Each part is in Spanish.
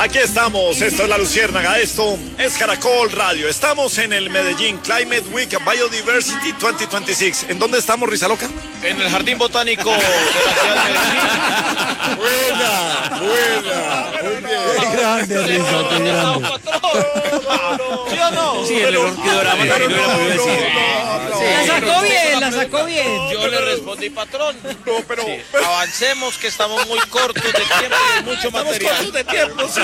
Aquí estamos, esto es La Luciérnaga, esto es Caracol Radio. Estamos en el Medellín Climate Week Biodiversity 2026. ¿En dónde estamos, Risa Loca? En el Jardín Botánico de la ciudad de Medellín. Buena. Muy bien. Qué grande, Risa, qué grande. ¿Sí o no? Sí, el orquidorama también lo hubiera podido decir. La sacó bien. Yo le respondí, patrón. No, pero... Sí, avancemos, que estamos muy cortos de tiempo y mucho material. Estamos cortos de tiempo, sí.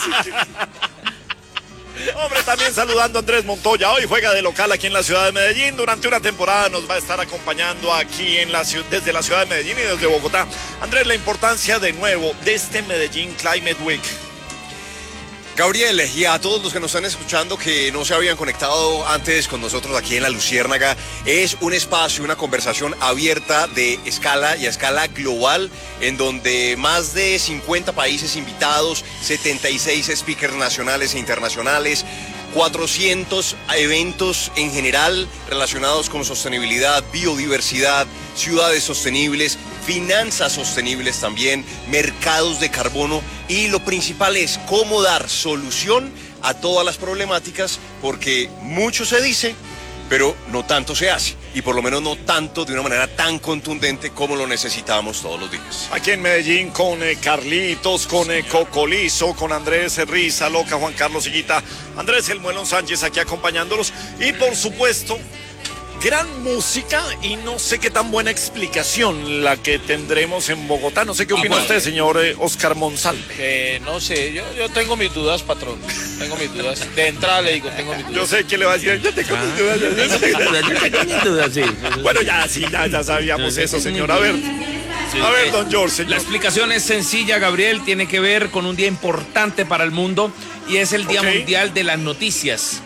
Hombre, también saludando a Andrés Montoya. Hoy juega de local aquí en la ciudad de Medellín. Durante una temporada nos va a estar acompañando aquí desde la ciudad de Medellín y desde Bogotá. Andrés, la importancia de nuevo de este Medellín Climate Week. Gabriel, y a todos los que nos están escuchando que no se habían conectado antes con nosotros aquí en La Luciérnaga, es un espacio, una conversación abierta de escala y a escala global, en donde más de 50 países invitados, 76 speakers nacionales e internacionales, 400 eventos en general relacionados con sostenibilidad, biodiversidad, ciudades sostenibles, finanzas sostenibles también, mercados de carbono, y lo principal es cómo dar solución a todas las problemáticas, porque mucho se dice, pero no tanto se hace, y por lo menos no tanto de una manera tan contundente como lo necesitamos todos los días. Aquí en Medellín con Carlitos, con Cocolizo, con Andrés Risa Loca, Juan Carlos Higuita, Andrés El Muelón Sánchez aquí acompañándolos, y por supuesto gran música y no sé qué tan buena explicación la que tendremos en Bogotá. No sé qué opina usted, señor Oscar Monsalve. No sé, yo tengo mis dudas, patrón. Tengo mis dudas. De entrada le digo, tengo mis dudas. Yo sé que le va a decir, yo tengo mis dudas. Bueno, ya sabíamos eso, señor. A ver, don George, señor. La explicación es sencilla, Gabriel, tiene que ver con un día importante para el mundo y es el Día Mundial de las Noticias.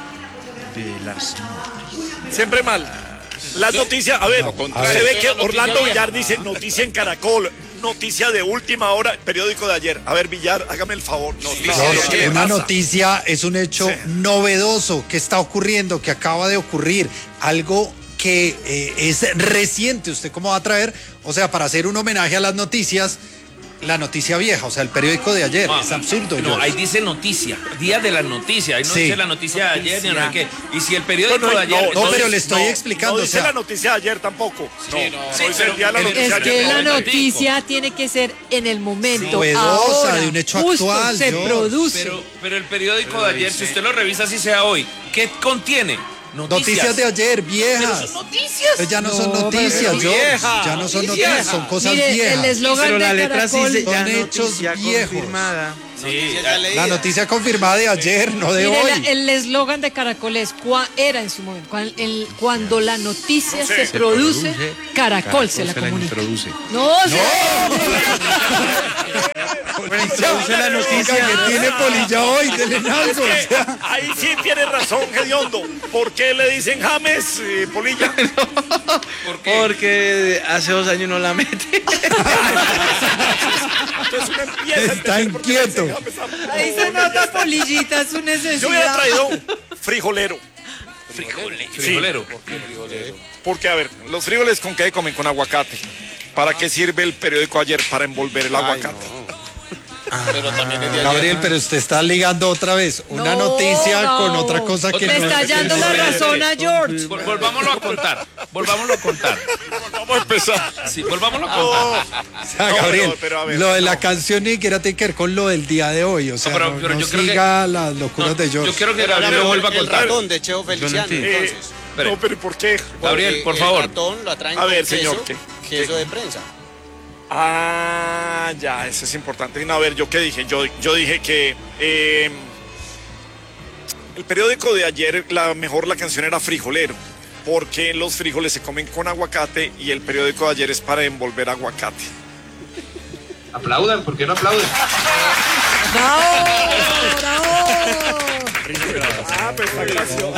Siempre mal. Las noticias, a ver, se ve que Orlando Villar dice noticia en Caracol, noticia de última hora, periódico de ayer. A ver, Villar, hágame el favor. Una noticia es un hecho novedoso que está ocurriendo, que acaba de ocurrir, algo que es reciente. ¿Usted cómo va a traer? O sea, para hacer un homenaje a las noticias, la noticia vieja, o sea, el periódico de ayer. Es absurdo. No, ahí dice noticia, día de la noticia. Ahí no dice la noticia de ayer ni nada que. Y si el periódico de ayer. No, pero le estoy explicando. No dice la noticia de ayer tampoco. Dice el día de la noticia Es de que ayer. la noticia tiene que ser en el momento. Novedosa, ahora, de un hecho justo actual. se produce. Pero el periódico de ayer, si usted lo revisa, si sea hoy, ¿qué contiene? Noticias de ayer, viejas. Pero son noticias. Pues ya no son noticias, George. Ya no son noticias, son cosas Mire, viejas. el eslogan de Caracol son hechos viejos. Confirmada. Sí, La noticia confirmada de ayer, no de Mire, hoy. el eslogan de Caracol es, era en su momento, cuando la noticia se produce, Caracol se la comunica. No sé. Introduce la noticia que tiene Polilla hoy, dele algo. O sea. Ahí sí tiene razón, Gediondo. ¿Por qué le dicen James, Polilla? Porque hace 2 años no la mete. Entonces uno empieza Está inquieto. Ahí se nota, Polillita, su Yo hubiera necesidad. traído frijolero. Frijolero. Porque, a ver, los frijoles ¿con qué comen? Con aguacate. ¿Para qué sirve el periódico ayer? Para envolver el aguacate. Pero también es de ayer. Gabriel, pero usted está ligando otra vez una noticia con otra cosa que Le no está es. hallando la razón a George. Volvámoslo a contar. Vamos a empezar. Sí, volvámoslo a contar. O sea, Gabriel, pero a ver, lo de la canción ni siquiera tiene que ver con lo del día de hoy. O sea, pero no yo creo siga las locuras de George. Yo quiero que Gabriel lo vuelva a El contar. ratón de Cheo Feliciano, entonces. No, pero ¿por qué? Gabriel, por favor. El ratón lo atraen A ver, con señor, queso de prensa. Ah, ya, eso es importante. No, a ver, ¿yo qué dije? Yo dije que el periódico de ayer, la canción era Frijolero, porque los frijoles se comen con aguacate y el periódico de ayer es para envolver aguacate. Aplaudan, ¿por qué no aplauden? Ah, pero está gracioso.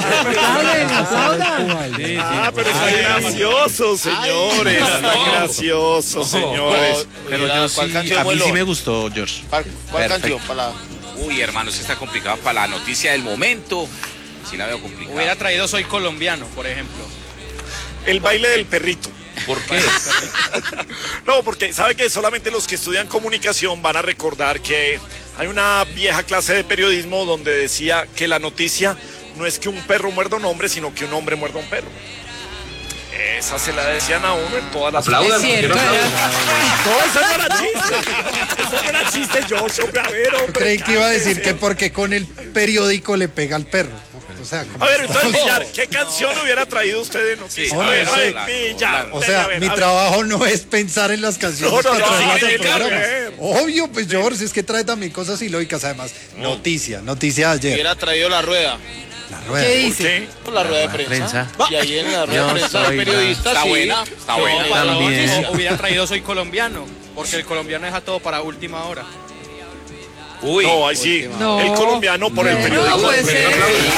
Aplaudan. Pero está gracioso, señores. Está gracioso, señores. Pero yo sí, a mí sí me gustó, George. ¿Cuál canción? Uy, hermano, se está complicado para la noticia del momento. Sí la veo complicada. Hubiera traído Soy Colombiano, por ejemplo. El baile del perrito. ¿Por qué? No, porque sabe que solamente los que estudian comunicación van a recordar que Hay una vieja clase de periodismo donde decía que la noticia no es que un perro muerda a un hombre, sino que un hombre muerda a un perro. Esa se la decían a uno en todas las... Aplaudan, Es cierto, ¿por qué no aplauden? No, eso no era chiste. Eso no era chiste, George, hombre, a ver, hombre. Creí que iba a decir que porque con el periódico le pega al perro. O sea, como- A ver, entonces, Villar, ¿qué canción hubiera traído usted de noticias? Sí, a ver, claro. Villar. O sea, mi trabajo no es pensar en las canciones No, no, que no, traemos sí, al tiene que programa. ver. Obvio, pues George, es que trae también cosas ilógicas. Además, noticia de ayer. Hubiera traído la rueda. La rueda. ¿Qué dice? La rueda de prensa. Y ahí en la rueda Yo de prensa soy de periodistas Está sí. buena, está buena. También. Hubiera traído Soy Colombiano, porque el colombiano deja todo para última hora. Uy, No, ahí sí. No. El colombiano por el No, periódico. puede ser.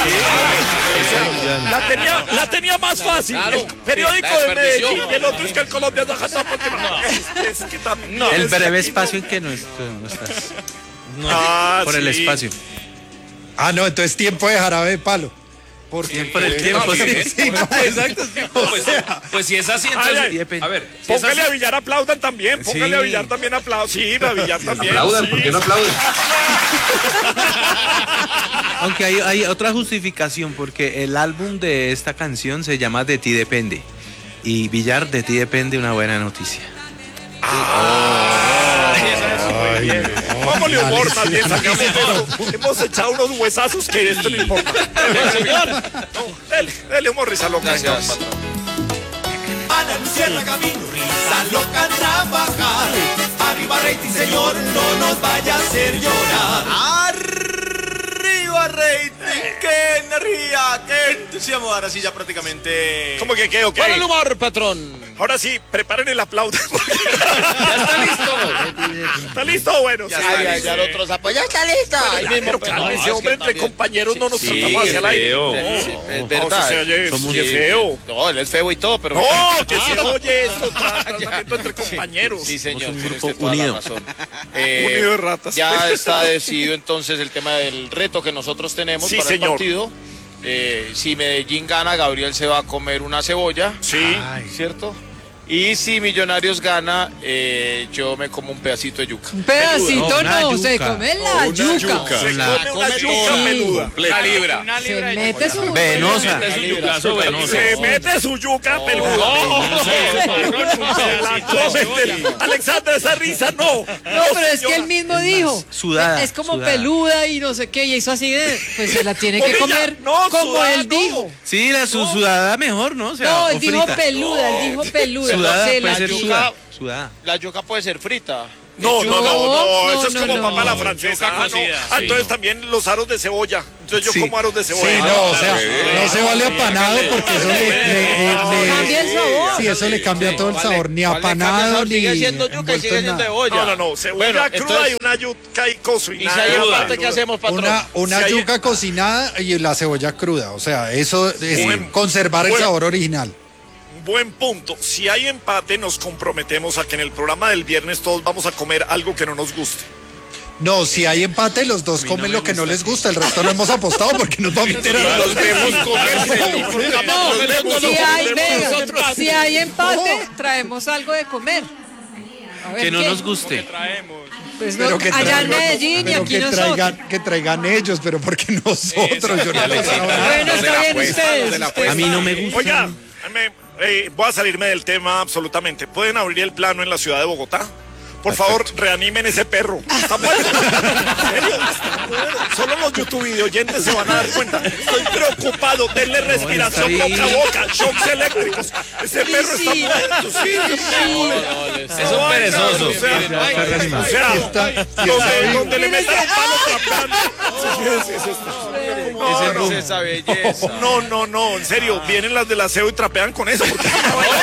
La tenía más fácil. Claro. El periódico La de desperdició. Medellín y el otro es que el colombiano deja todo por es que no, El es que breve aquí espacio en que no estás. Por el sí. espacio. Ah, no, entonces tiempo de jarabe de palo. Porque Por el tiempo, sí. sí, no, Exacto. Pues si es así, entonces. Ay, A ver, si es Póngale así- a Villar aplaudan también. Póngale a Villar también aplaudan. Sí, a Villar también. Aplaudan, sí. ¿por qué no aplauden? Aunque hay otra justificación, porque el álbum de esta canción se llama De ti depende. Y Villar, de ti depende una buena noticia. Vámonos, humor, más bien, salgamos de esto. Hemos echado unos huesazos que esto no importa. No, dele humor, risa loca. Gracias. A la lucierna camino, risa loca trabajar. Arriba rating, señor, no nos vaya a hacer llorar. Arriba rating, qué energía, qué entusiasmo. Ahora sí ya prácticamente... ¿Cómo que qué? Ok. Para el humor, patrón. Ahora sí, preparen el aplauso. Ya está listo. ¿Está listo? Bueno, sí. Ya el otro sapo. Ya está listo. Ahí mismo. Pero cálmese, hombre, entre compañeros no nos Sí, tratamos hacia el aire. feo. No, Sí, es no, verdad. sí se oye, Somos qué feo. No, él es feo y todo, pero... No, que se oye esto, tratamiento entre compañeros. Sí, señor. Somos un tiene grupo usted toda la unido. razón. Unido de ratas. Ya está decidido entonces el tema del reto que nosotros tenemos Sí, para señor. el partido. Si Medellín gana, Gabriel se va a comer una cebolla. Sí. ¿Cierto? Y si Millonarios gana, yo me como un pedacito de yuca. Un pedacito No, una no, se yuca. come la yuca. Se come una yuca peluda. una libra. Ah, Se mete su... Venosa. Es un yucazo venoso. Se mete su yuca peluda. Se la come. Alexandra, esa risa no. No, pero es que él mismo dijo. Sudada, Es como sudada. peluda y no sé qué, y hizo así de. Pues se la tiene que Ella, comer no, como sudada, él no. dijo. Sí, la sudada mejor, ¿no? O sea, No, o él dijo frita. peluda, él dijo peluda. Sudada Se puede la ser yuca- sudada. Sudada. La yuca puede ser frita. No, eso es no, como no. papa la francesa. Yuca Ah, no. cocida, Ah, sí. entonces también los aros de cebolla. Entonces yo Sí. como aros de cebolla. Sí, no, o sea, no se vale apanado porque eso Cambia el sabor. Sí, eso le cambia todo el sabor, ni ¿Cuál le cambia el apanado sabor? ni Sigue siendo yuca y envuelto sigue en siendo nada. cebolla. No, cebolla Bueno, cruda entonces- y una yuca y cocinada. Y si hay aparte, ¿qué hacemos, patrón? Una Si hay- yuca cocinada y la cebolla cruda, o sea, eso es Buen- conservar el buen- sabor original. Buen punto. Si hay empate, nos comprometemos a que en el programa del viernes todos vamos a comer algo que no nos guste. No, si hay empate, los dos comen lo que no les gusta, el resto lo hemos apostado porque nos va a meter a Los vemos comer. No, si hay empate, traemos algo de comer. A ver Que no qué. nos guste. Pues no, Pero que allá en traigan- Medellín y pero aquí que nosotros. que traigan ellos, pero porque nosotros, yo no Bueno, está bien ustedes. A mí no me gusta. Oiga, voy a salirme del tema absolutamente. ¿Pueden abrir el plano en la ciudad de Bogotá? Por favor, reanimen ese perro. Está muerto. ¿En serio? Está muerto. Solo los YouTube videoyentes se van a dar cuenta. Estoy preocupado. Denle respiración está ahí. boca a boca. Shocks eléctricos. Ese perro está sí. muerto. Sí, Es un perezoso. O sea, donde le metan un palo trapeando. Esa belleza. No, en serio, vienen las del aseo y trapean con eso. Porque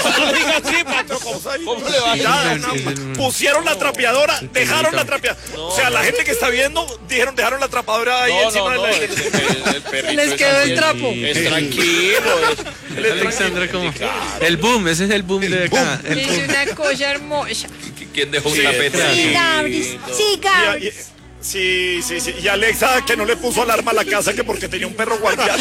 ¿Cómo le va a Ya, pusieron la trapeadora, dejaron la trapeadora. O sea, la gente que está viendo, dejaron la trapeadora ahí encima de la... el perrito Les es quedó así, el trapo. Es tranquilo. Alexandra, ¿cómo? El boom, ese es el boom de acá. Es una cosa hermosa. ¿Quién dejó un tapete así? Gabris, sí, Gabris. Sí. Y Alexa, que no le puso alarma a la casa, que porque tenía un perro guardián.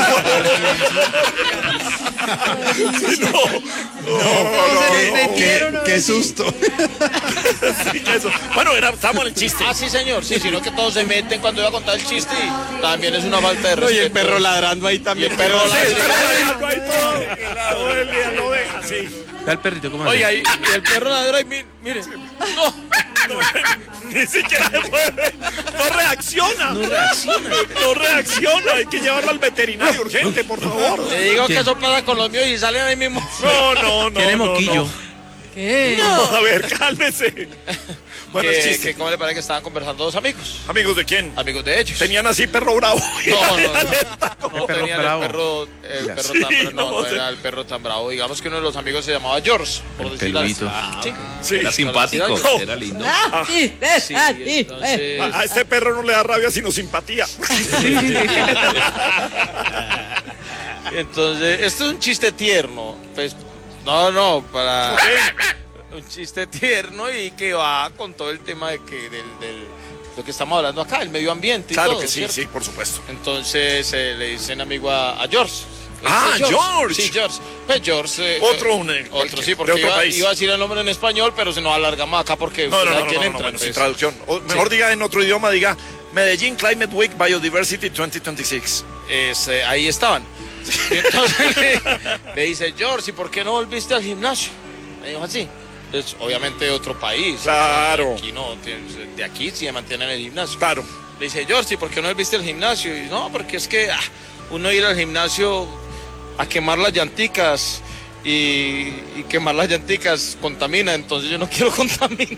Qué susto. Sí, que eso. Bueno, estamos en el chiste. Ah, sí, señor. Sí, sino que todos se meten cuando iba a contar el chiste y también es una falta de respeto. Y el perro ladrando ahí también. Y el perro ladrando. Lo deja, sí. Está el perrito, ¿cómo Oiga, así? y el perro ladra y mire. No. Ni siquiera se mueve. No reacciona. No reacciona. Hay que llevarlo al veterinario urgente, por favor. Le digo que eso pasa con los míos y salen ahí mismo. No. Tiene moquillo. ¿Qué? No, a ver, cálmese. Bueno, el chiste. Que ¿cómo le parece que estaban conversando dos amigos? ¿Amigos de quién? Amigos de ellos. Tenían así perro bravo. No perro tenían bravo. no era el perro tan bravo. Digamos que uno de los amigos se llamaba George, por decirlo así. peludito. Sí. Era simpático, No. era lindo. Sí, entonces... A este perro no le da rabia sino simpatía. Entonces, esto es un chiste tierno. Pues, no, para... Un chiste tierno y que va con todo el tema de que del lo que estamos hablando acá, el medio ambiente y Claro todo, que sí, ¿cierto? sí, por supuesto. Entonces le dicen amigo a George. Ah, George. Sí, George. Pues George. Otro sí, porque de otro país. iba a decir el nombre en español, pero se nos alargamos acá porque No, quién entra. bueno, sin Pues. traducción. O mejor diga en otro idioma, diga Medellín Climate Week Biodiversity 2026. Ahí estaban. Y entonces le dice, George, ¿y por qué no volviste al gimnasio? Me dijo así. Es obviamente otro país. Claro. Aquí no, de aquí sí se mantiene en el gimnasio. Claro. Le dice, George, ¿y por qué no volviste al gimnasio? Y no, porque es que uno ir al gimnasio a quemar las llanticas y quemar las llanticas contamina, entonces yo no quiero contaminar.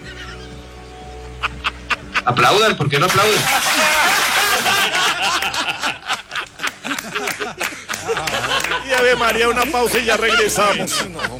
Aplaudan, ¿por qué no aplauden? Y Ave María, una pausa y ya regresamos.